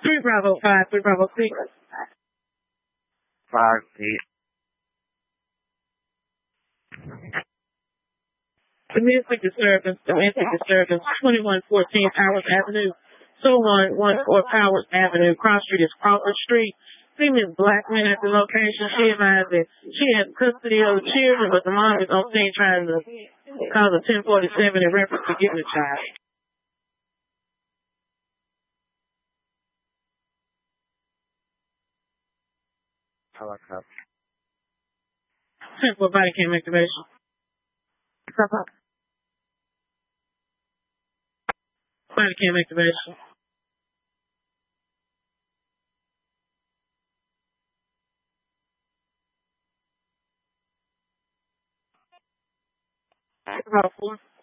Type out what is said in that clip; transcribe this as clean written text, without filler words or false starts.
3 Bravo 5, 3 Bravo 6. 5 8. Domestic disturbance, 2114 Powers Avenue. Solon 14 Powers Avenue. Cross Street is Crawford Street. Female black man at the location. She advised that she had custody of the children, but the mom is on scene trying to cause a 1047 in reference to getting the child. Helicopter. 10-4 body cam activation. Body cam activation. About 4.